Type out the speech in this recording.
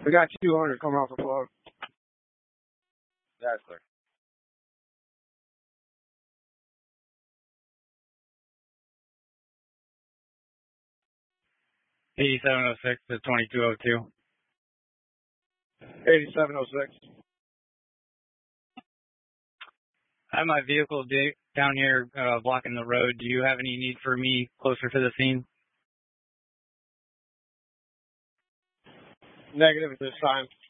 We got 200 coming off the plug. That's clear. $87.06 to $22.02. 87.06. I have my vehicle down here blocking the road. Do you have any need for me closer to the scene? Negative at this time.